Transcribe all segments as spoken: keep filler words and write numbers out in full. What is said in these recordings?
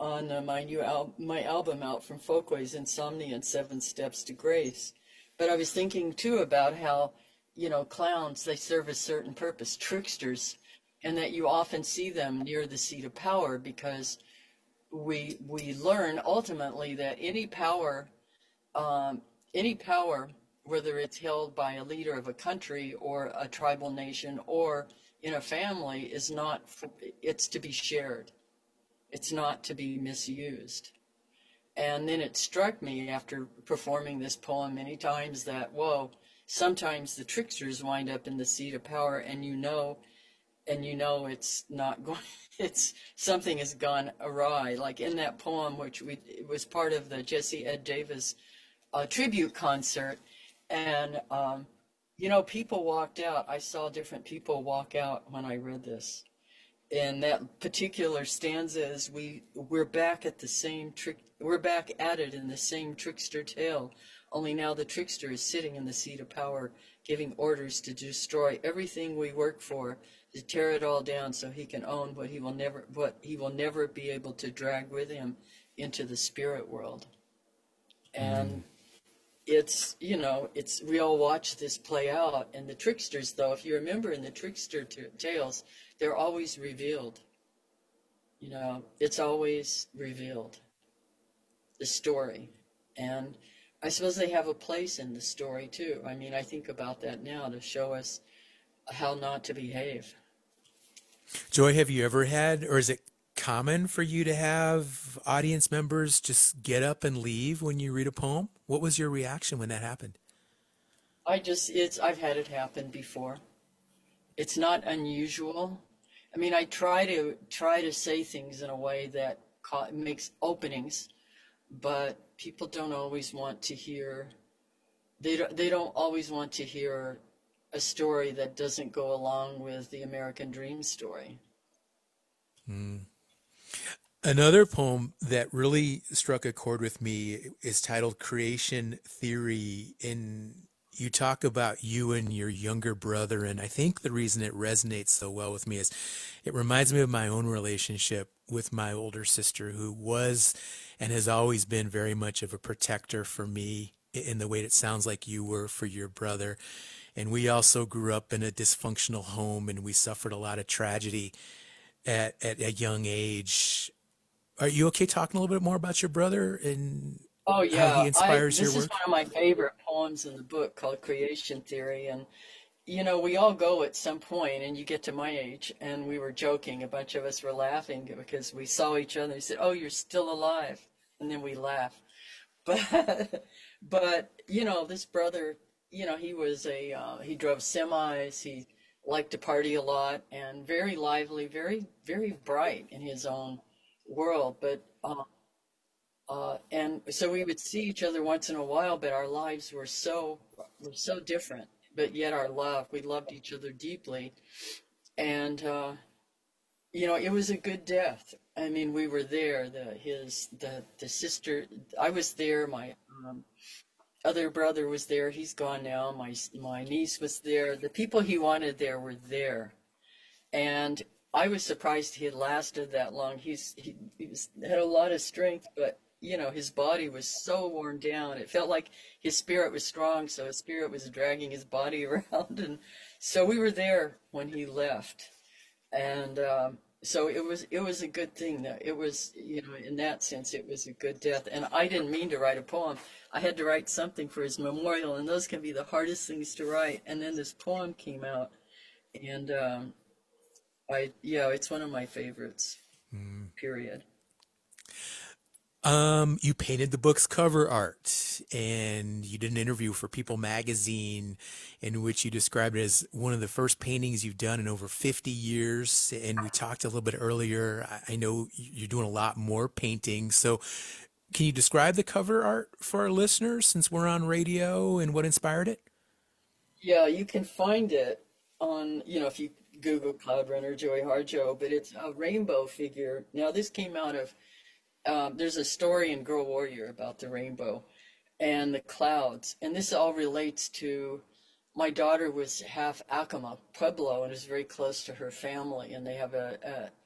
on uh, my new al- my album out from Folkways, Insomnia and Seven Steps to Grace. But I was thinking too about how, you know, clowns, they serve a certain purpose, tricksters, and that you often see them near the seat of power because we we learn ultimately that any power, um, any power, whether it's held by a leader of a country or a tribal nation or in a family, is not, it's to be shared. It's not to be misused. And then it struck me after performing this poem many times that, whoa, sometimes the tricksters wind up in the seat of power, and you know, and you know it's not going, it's, something has gone awry. Like in that poem, which we, it was part of the Jesse Ed Davis uh, tribute concert, and, um, you know, people walked out. I saw different people walk out when I read this. And that particular stanza is, we, we're back at the same trick, we're back at it in the same trickster tale, only now the trickster is sitting in the seat of power, giving orders to destroy everything we work for, to tear it all down so he can own what he will never, what he will never be able to drag with him into the spirit world. And it's, you know, it's, we all watch this play out, and the tricksters, though, if you remember in the trickster t- tales, they're always revealed. You know, it's always revealed, the story. And I suppose they have a place in the story, too. I mean, I think about that now to show us how not to behave. Joy, have you ever had, or is it common for you to have audience members just get up and leave when you read a poem? What was your reaction when that happened? I just, it's, I've had it happen before. It's not unusual. I mean, I try to try to say things in a way that ca- makes openings, but people don't always want to hear, they don't, they don't always want to hear a story that doesn't go along with the American dream story. Mm. Another poem that really struck a chord with me is titled Creation Theory. And you talk about you and your younger brother. And I think the reason it resonates so well with me is it reminds me of my own relationship with my older sister, who was and has always been very much of a protector for me in the way it sounds like you were for your brother. And we also grew up in a dysfunctional home, and we suffered a lot of tragedy at, at a young age. Are you okay talking a little bit more about your brother and Oh how he yeah, I inspires your this is work? one of my favorite poems in the book called Creation Theory. And you know, we all go at some point, and you get to my age, and we were joking, a bunch of us were laughing because we saw each other. He said, "Oh, you're still alive," and then we laugh. But but you know, this brother, you know, he was a uh, he drove semis, he liked to party a lot, and very lively, very very bright in his own world. But uh, uh, and so we would see each other once in a while, but our lives were so were so different. But yet our love, we loved each other deeply, and uh, you know, it was a good death. I mean, we were there. The his the the sister, I was there. My um, other brother was there. He's gone now. My my niece was there. The people he wanted there were there, and I was surprised he had lasted that long. He's he, he was, had a lot of strength, but you know, his body was so worn down. It felt like his spirit was strong, so his spirit was dragging his body around, and so we were there when he left. And um, so it was it was a good thing that it was, you know, in that sense it was a good death. And I didn't mean to write a poem. I had to write something for his memorial, and those can be the hardest things to write. And then this poem came out, and um, I yeah, it's one of my favorites. Mm. Period. Um, you painted the book's cover art, and you did an interview for People magazine in which you described it as one of the first paintings you've done in over fifty years. And we talked a little bit earlier. I I know you're doing a lot more painting. So can you describe the cover art for our listeners since we're on radio and what inspired it? Yeah, you can find it on, you know, if you Google Cloud Runner Joy Harjo, but it's a rainbow figure. Now this came out of um, there's a story in Girl Warrior about the rainbow and the clouds. And this all relates to, my daughter was half Acoma, Pueblo, and is very close to her family. And they have a,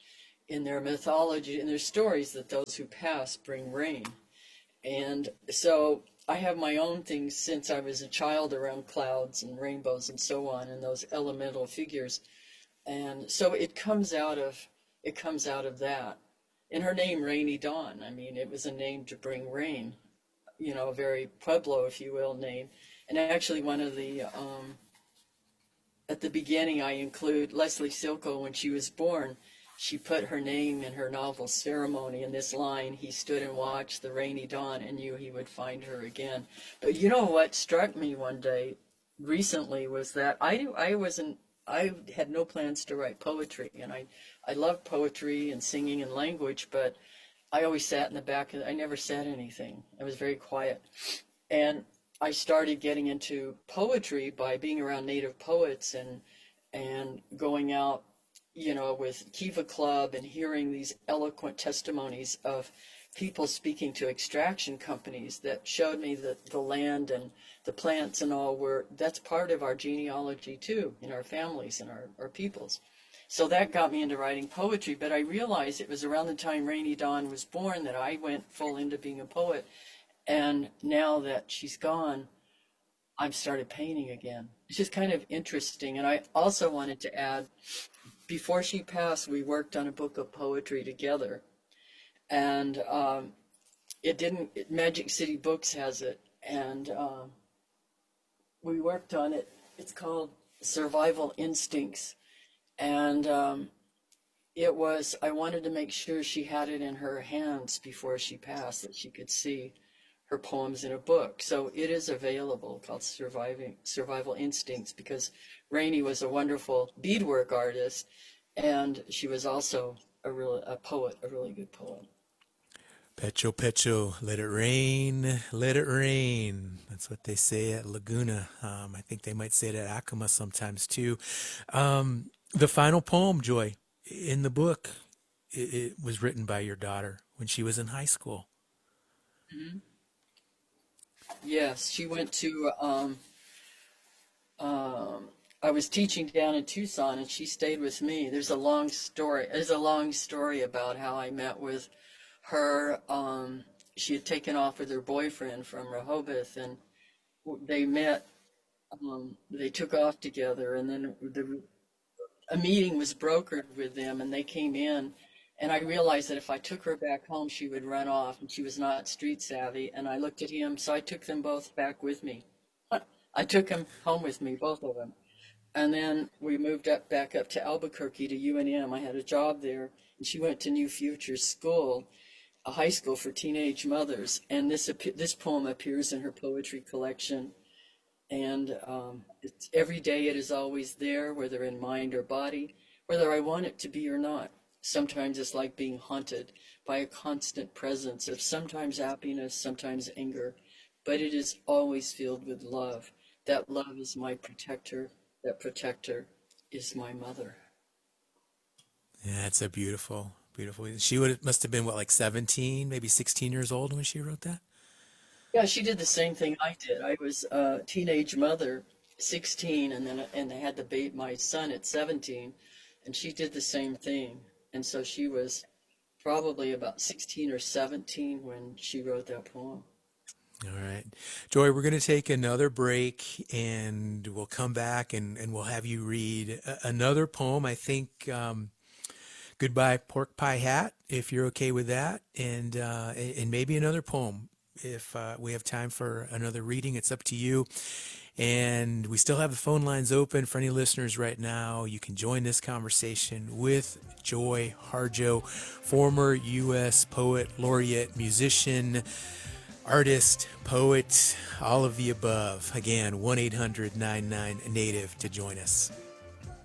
in their mythology, in their stories, that those who pass bring rain. And so I have my own things since I was a child around clouds and rainbows and so on, and those elemental figures. And so it comes out of it comes out of that. And her name, Rainy Dawn, I mean, it was a name to bring rain, you know, a very Pueblo, if you will, name. And actually, one of the um, at the beginning, I include Leslie Silko. When she was born, she put her name in her novel Ceremony in this line: "He stood and watched the rainy dawn and knew he would find her again." But you know what struck me one day recently was that I I wasn't I had no plans to write poetry, and I I love poetry and singing and language, but I always sat in the back. I never said anything. I was very quiet, and I started getting into poetry by being around native poets and and going out, you know, with Kiva Club and hearing these eloquent testimonies of people speaking to extraction companies that showed me that the land and the plants and all were, that's part of our genealogy too, in our families and our, our peoples. So that got me into writing poetry, but I realized it was around the time Rainy Dawn was born that I went full into being a poet. And now that she's gone, I've started painting again. It's just kind of interesting. And I also wanted to add, before she passed, we worked on a book of poetry together. And um, it didn't, it, Magic City Books has it. And um, we worked on it. It's called Survival Instincts. And um, it was, I wanted to make sure she had it in her hands before she passed, that she could see her poems in a book. So it is available, called Surviving Survival Instincts, because Rainey was a wonderful beadwork artist, and she was also a real a poet, a really good poet. Pecho, Pecho, let it rain, let it rain. That's what they say at Laguna. Um, I think they might say it at Acoma sometimes too. Um, the final poem, Joy, in the book, it, it was written by your daughter when she was in high school. Mm-hmm. Yes, she went to, um, um, I was teaching down in Tucson, and she stayed with me. There's a long story. There's a long story about how I met with her. Um, she had taken off with her boyfriend from Rehoboth, and they met. Um, they took off together, and then the, a meeting was brokered with them, and they came in. And I realized that if I took her back home, she would run off, and she was not street savvy. And I looked at him, so I took them both back with me. I took them home with me, both of them. And then we moved up back up to Albuquerque to U N M. I had a job there, and she went to New Futures School, a high school for teenage mothers. And this this poem appears in her poetry collection. And um, it's, every day it is always there, whether in mind or body, whether I want it to be or not. Sometimes it's like being haunted by a constant presence of sometimes happiness, sometimes anger, but it is always filled with love. That love is my protector. That protector is my mother. Yeah, that's a beautiful, beautiful. She would must have been what, like seventeen, maybe sixteen years old when she wrote that? Yeah, she did the same thing I did. I was a teenage mother, sixteen, and then and I had to bait my son at seventeen, and she did the same thing. And so she was probably about sixteen or seventeen when she wrote that poem. All right. Joy, we're going to take another break, and we'll come back and, and we'll have you read a, another poem. I think um, Goodbye Pork Pie Hat, if you're okay with that, and, uh, and maybe another poem if uh, we have time for another reading. It's up to you. And we still have the phone lines open for any listeners right now. You can join this conversation with Joy Harjo, former U S poet, laureate, musician, artist, poet, all of the above. Again, one eight hundred nine nine native to join us.